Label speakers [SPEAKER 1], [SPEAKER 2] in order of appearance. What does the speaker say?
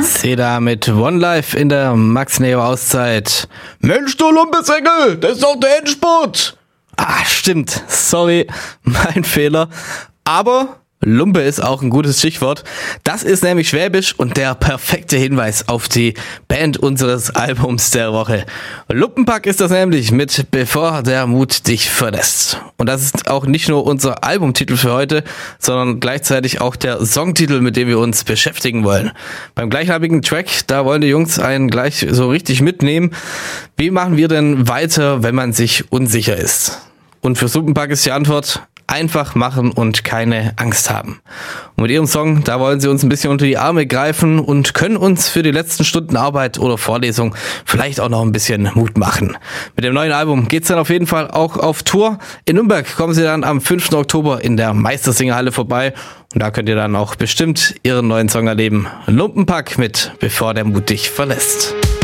[SPEAKER 1] Seda mit One Life in der Max Neo Auszeit.
[SPEAKER 2] Mensch, du Lumpesäckel, das ist doch der Endspurt.
[SPEAKER 1] Stimmt. Sorry, mein Fehler. Aber Lumpe ist auch ein gutes Stichwort. Das ist nämlich Schwäbisch und der perfekte Hinweis auf die Band unseres Albums der Woche. Lumpenpack ist das nämlich mit Bevor der Mut dich verlässt. Und das ist auch nicht nur unser Albumtitel für heute, sondern gleichzeitig auch der Songtitel, mit dem wir uns beschäftigen wollen. Beim gleichnamigen Track, da wollen die Jungs einen gleich so richtig mitnehmen. Wie machen wir denn weiter, wenn man sich unsicher ist? Und für Lumpenpack ist die Antwort: einfach machen und keine Angst haben. Und mit ihrem Song, da wollen sie uns ein bisschen unter die Arme greifen und können uns für die letzten Stunden Arbeit oder Vorlesung vielleicht auch noch ein bisschen Mut machen. Mit dem neuen Album geht's dann auf jeden Fall auch auf Tour. In Nürnberg kommen sie dann am 5. Oktober in der Meistersingerhalle vorbei. Und da könnt ihr dann auch bestimmt ihren neuen Song erleben. Lumpenpack mit Bevor der Mut dich verlässt.